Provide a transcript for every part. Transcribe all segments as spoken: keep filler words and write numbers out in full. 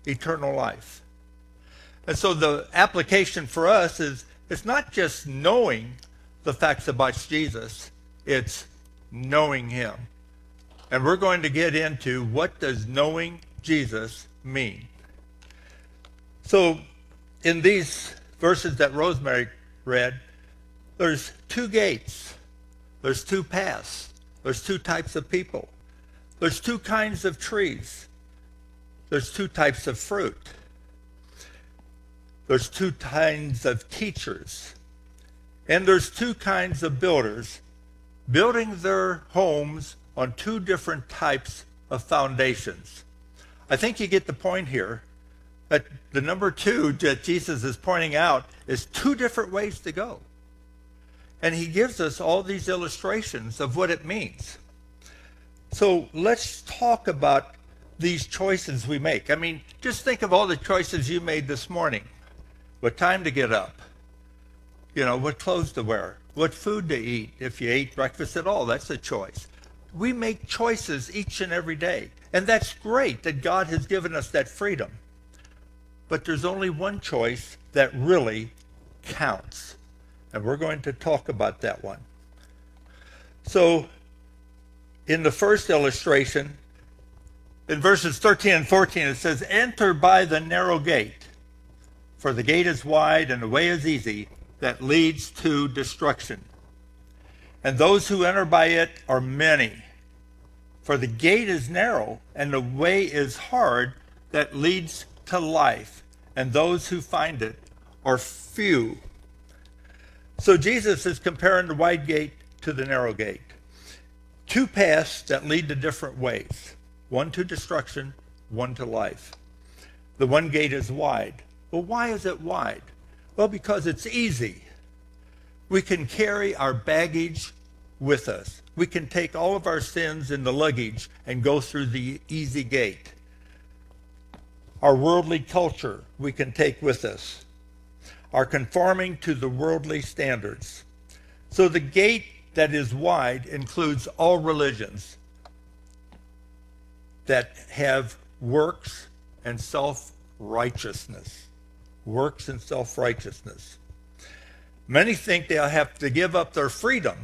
eternal life. And so the application for us is, it's not just knowing the facts about Jesus, it's knowing him. And we're going to get into what does knowing Jesus mean. So in these verses that Rosemary read, there's two gates. There's two paths. There's two types of people. There's two kinds of trees. There's two types of fruit. There's two kinds of teachers. And there's two kinds of builders building their homes on two different types of foundations. I think you get the point here that the number two that Jesus is pointing out is two different ways to go. And he gives us all these illustrations of what it means. So let's talk about these choices we make. I mean, just think of all the choices you made this morning. What time to get up? You know, what clothes to wear? What food to eat? If you ate breakfast at all, that's a choice. We make choices each and every day. And that's great that God has given us that freedom. But there's only one choice that really counts. And we're going to talk about that one. So, in the first illustration, in verses thirteen and fourteen, it says, "Enter by the narrow gate, for the gate is wide and the way is easy that leads to destruction. And those who enter by it are many. For the gate is narrow and the way is hard that leads to life, and those who find it are few." So Jesus is comparing the wide gate to the narrow gate. Two paths that lead to different ways. One to destruction, one to life. The one gate is wide. Well, why is it wide? Well, because it's easy. We can carry our baggage with us. We can take all of our sins in the luggage and go through the easy gate. Our worldly culture we can take with us. Our conforming to the worldly standards. So the gate that is wide includes all religions that have works and self-righteousness. Works and self-righteousness. Many think they'll have to give up their freedom,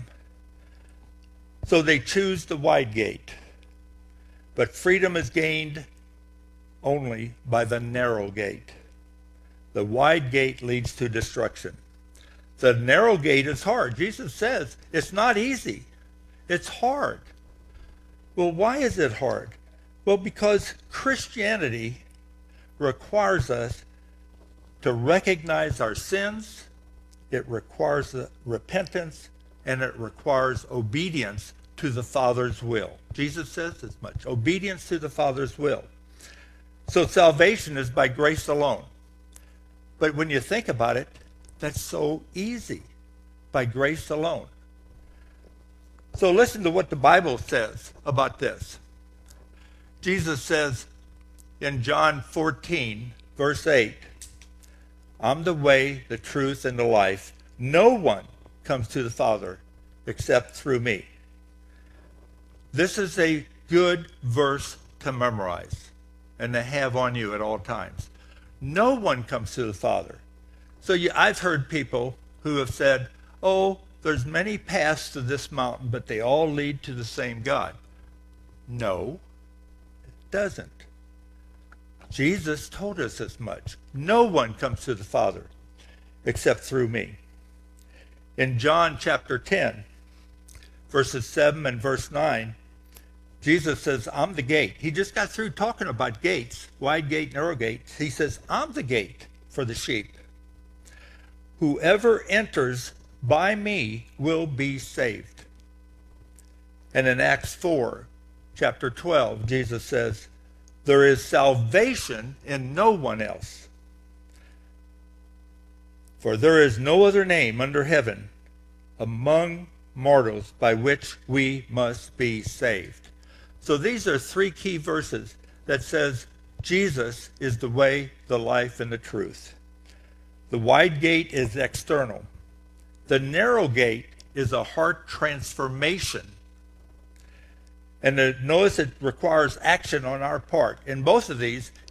so they choose the wide gate. But freedom is gained only by the narrow gate. The wide gate leads to destruction. The narrow gate is hard. Jesus says it's not easy. It's hard. Well, why is it hard? Well, because Christianity requires us to recognize our sins, it requires repentance, and it requires obedience to the Father's will. Jesus says as much. Obedience to the Father's will. So salvation is by grace alone. But when you think about it, that's so easy. By grace alone. So listen to what the Bible says about this. Jesus says in John fourteen, verse eight, "I'm the way, the truth, and the life. No one comes to the Father except through me." This is a good verse to memorize and to have on you at all times. No one comes to the Father. So you, I've heard people who have said, "Oh, there's many paths to this mountain, but they all lead to the same God." No, it doesn't. Jesus told us as much. No one comes to the Father except through me. In John chapter ten, verses seven and verse nine, Jesus says, "I'm the gate." He just got through talking about gates, wide gate, narrow gate. He says, "I'm the gate for the sheep. Whoever enters by me will be saved." And in Acts four, chapter twelve, Jesus says, "There is salvation in no one else. For there is no other name under heaven among mortals by which we must be saved." So these are three key verses that says Jesus is the way, the life, and the truth. The wide gate is external. The narrow gate is a heart transformation. And notice it requires action on our part. In both of these,